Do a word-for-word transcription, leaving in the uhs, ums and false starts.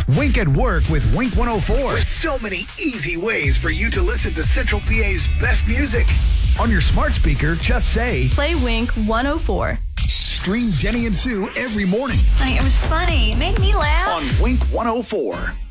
Wink at Work with Wink one oh four. With so many easy ways for you to listen to Central P A's best music. On your smart speaker, just say, play Wink one oh four. Stream Jenny and Sue every morning. Honey, it was funny. It made me laugh. On Wink one oh four.